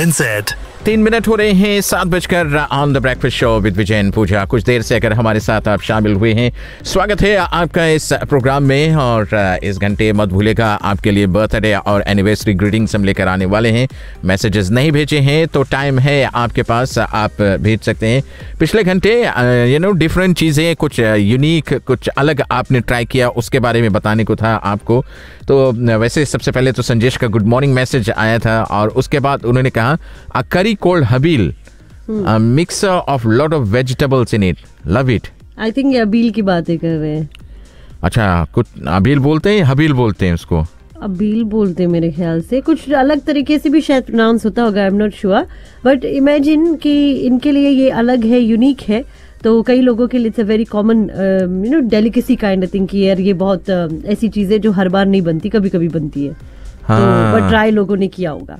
NZ। 3 minute हो रहे हैं 7 on the breakfast show with Vijay and पूजा। कुछ देर से अगर हमारे साथ आप शामिल हुए हैं, स्वागत है आपका इस प्रोग्राम में। और इस घंटे मत भूलेगा, आपके लिए बर्थडे और एनिवर्सरी ग्रीटिंग्स हम लेकर आने वाले हैं। मैसेजेस नहीं भेजे हैं तो टाइम है आपके पास, आप भेज सकते हैं। पिछले घंटे डिफरेंट चीज़ें, कुछ यूनिक, कुछ अलग आपने ट्राई किया, उसके बारे में बताने को था आपको। तो वैसे सबसे पहले तो संजेश का गुड मॉर्निंग मैसेज आया था, और उसके बाद उन्होंने कहा अ करी called habil, a mixer of lot of vegetables in it, love it। I think ये अबील की बातें कर रहे हैं। अच्छा, कुछ अबील बोलते हैं, हबील बोलते हैं उसको। अबील बोलते हैं मेरे ख्याल से, कुछ अलग तरीके से भी शायद प्रोनाउंस होता होगा, I am not sure. But imagine कि इनके लिए ये अलग है, यूनिक है, तो कई लोगों के लिए it's a very common delicacy kind of thing कि यार ये बहुत ऐसी चीजें जो हर बार नहीं बनती, कभी कभी बनती है। तो बट ट्राई लोगों ने किया होगा।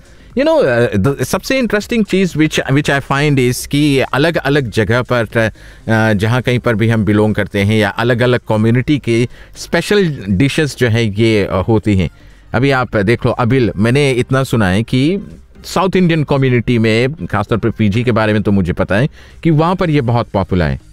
सबसे interesting cheese which I find is कि अलग अलग जगह पर जहाँ कहीं पर भी हम बिलोंग करते हैं, या अलग अलग कम्युनिटी के स्पेशल डिशेस जो है ये होती हैं। अभी आप देख लो, अबिल मैंने इतना सुना है कि साउथ इंडियन कम्युनिटी में, खासतौर पर फीजी के बारे में तो मुझे पता है कि वहाँ पर ये बहुत पॉपुलर है।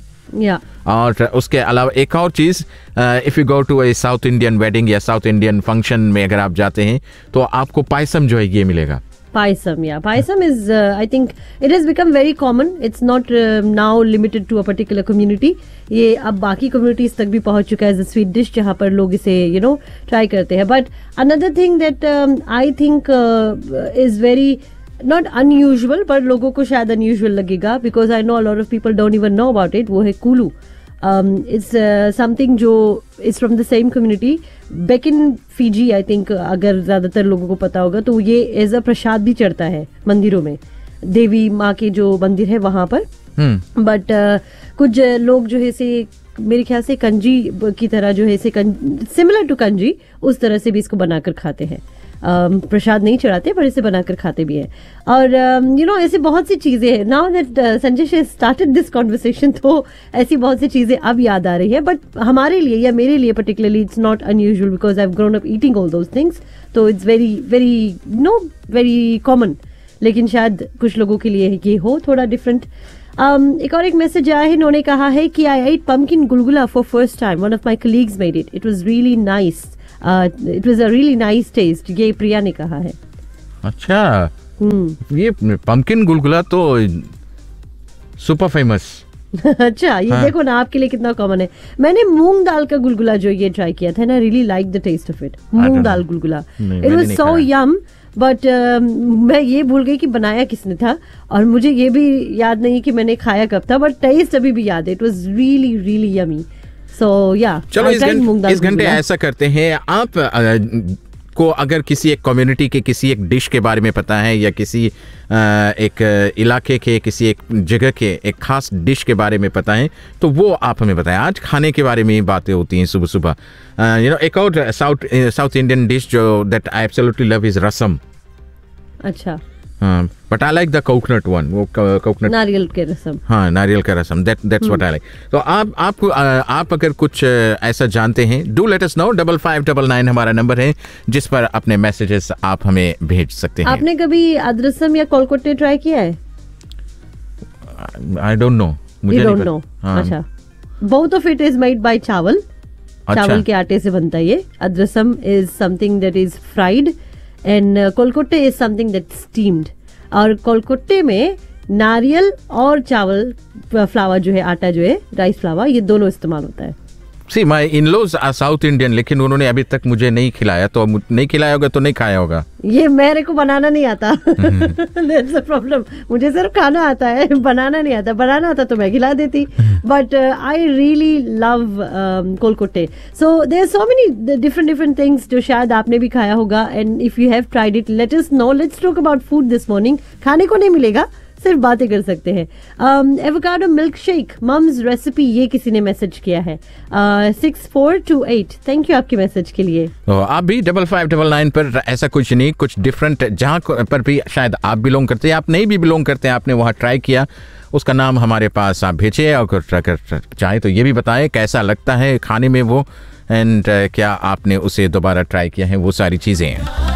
और उसके अलावा एक और चीज़, if you go to A south Indian wedding या साउथ इंडियन फंक्शन में अगर आप जाते हैं तो आपको पायसम जो है ये मिलेगा। Paisam, yeah. Paisam is, I think, it has become very common. It's not now limited to a particular community. ये अब बाकी communities तक भी पहुंच चुका है as a sweet dish, जहाँ पर लोग इसे try करते हैं. But another thing that I think is very not unusual, but लोगों को शायद unusual लगेगा, because I know a lot of people don't even know about it. वो है कूलू. It's something जो is from the same community. Back in Fiji, I think, अगर ज्यादातर लोगों को पता होगा, तो ये एज अ प्रसाद भी चढ़ता है मंदिरों में, देवी माँ के जो मंदिर है वहां पर। बट कुछ लोग जो है से, मेरे ख्याल से कंजी की तरह जो है से, सिमिलर टू कंजी, उस तरह से भी इसको बनाकर खाते हैं। प्रसाद नहीं चढ़ाते, पर इसे बनाकर खाते भी हैं। और ऐसी बहुत सी चीजें हैं। Now that Sanjay started this conversation, तो ऐसी बहुत सी चीजें अब याद आ रही है। बट हमारे लिए, या मेरे लिए particularly, it's not unusual, because I have grown up eating all those things. तो it's very very very common. लेकिन शायद कुछ लोगों के लिए ये हो थोड़ा डिफरेंट। एक और एक मैसेज आया है, इन्होंने कहा है कि आई एट पम्पकिन गुलगुला for first time, one of my colleagues made it, it was really nice, it was a really nice test, ये प्रिया ने कहा है। अच्छा, ये पम्पकिन गुलगुला तो सुपर फेमस। अच्छा, ये देखो ना, आपके लिए कितना कॉमन है। मैंने मूंग दाल का गुलगुला जो ये ट्राई किया था ना, really like the test of it. मूंग दाल गुलगुला, it was so Yama. But मैं ये भूल गई कि बनाया किसने था, और मुझे ये भी याद नहीं कि मैंने खाया कब था, बट टेस्ट अभी भी याद है। It was really really yummy. सो या, चलो इस घंटे ऐसा करते हैं, आप को अगर किसी एक कम्युनिटी के किसी एक डिश के बारे में पता है, या किसी एक इलाके के किसी एक जगह के एक खास डिश के बारे में पता है, तो वो आप हमें बताएं। आज खाने के बारे में बातें होती हैं सुबह सुबह। एक और साउथ इंडियन डिश जो that I absolutely love is रसम। अच्छा, but I like the coconut one, वो कोकोनट, नारियल के रसम। हाँ, नारियल का रसम, दैट्स व्हाट आई लाइक। तो आप अगर कुछ ऐसा जानते हैं, डू लेट अस नो। 5599 हमारा नंबर है, जिस पर अपने मैसेजेस आप हमें भेज सकते हैं। आपने कभी अदरसम या कोलकोटे ट्राई किया है? आई डोंट नो, मुझे नहीं पता। अच्छा, both of it is made by चावल। चावल के आटे से बनता है ये। अदरसम is something that is fried, and कोलकोटे is something that steamed. और कोलकोटे में नारियल और चावल फ्लावर जो है, आटा जो है, राइस फ्लावर, ये दोनों इस्तेमाल होता है। सी, my in-laws are south Indian, लेकिन उन्होंने अभी तक मुझे नहीं खिलाया, तो नहीं खिलाया होगा तो नहीं खाया होगा। ये मेरे को बनाना नहीं आता। That's the problem. मुझे सिर्फ खाना आता है, बनाना नहीं आता। बनाना आता तो मैं खिला देती। But I really love कोलकोटे. So there are so many different things जो शायद आपने भी खाया होगा, and if you have tried it, let us know. Let's talk about food this morning. खाने को नहीं मिलेगा, सिर्फ बातें कर सकते हैं। Avocado milk shake, mums recipe, ये किसी ने मैसेज किया है। 6428, थैंक यू आपके मैसेज के लिए। तो आप भी 5599 पर ऐसा कुछ नहीं, कुछ डिफरेंट जहाँ पर भी शायद आप बिलोंग करते हैं, आप नहीं भी बिलोंग करते हैं, आपने वहाँ ट्राई किया, उसका नाम हमारे पास आप भेजिए। और अगर चाहे तो ये भी बताएं कैसा लगता है खाने में वो, एंड क्या आपने उसे दोबारा ट्राई किया है, वो सारी चीज़ें हैं।